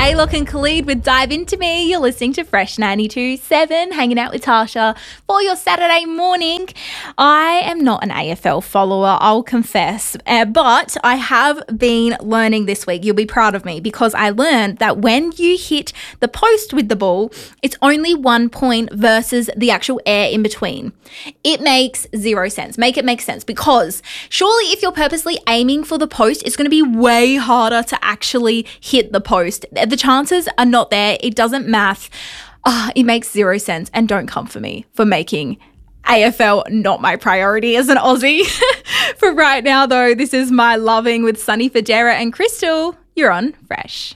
Aylock and Khalid with Dive Into Me. You're listening to Fresh 92.7, hanging out with Tasha for your Saturday morning. I am not an AFL follower, I'll confess, but I have been learning this week. You'll be proud of me because I learned that when you hit the post with the ball, it's only 1 point versus the actual air in between. It makes zero sense. Make it make sense, because surely if you're purposely aiming for the post, it's going to be way harder to actually hit the post. The chances are not there. It doesn't math. It makes zero sense. And don't come for me for making AFL not my priority as an Aussie. For right now, though, this is My Loving with Sunny Federa and Crystal. You're on Fresh.